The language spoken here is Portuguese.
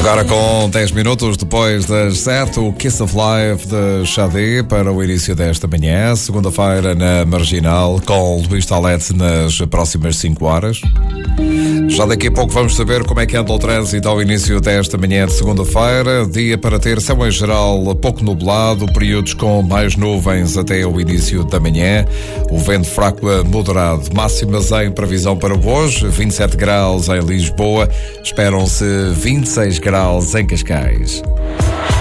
Agora com 10 minutos depois das 7, o Kiss of Life de Xadé para o início desta manhã, segunda-feira na Marginal, com Luís Talete nas próximas 5 horas. Já daqui a pouco vamos saber como é que anda o trânsito ao início desta manhã de segunda-feira. Dia para ter céu em geral pouco nublado, períodos com mais nuvens até o início da manhã. O vento fraco a moderado. Máximas em previsão para hoje, 27 graus em Lisboa. Esperam-se 26 graus em Cascais.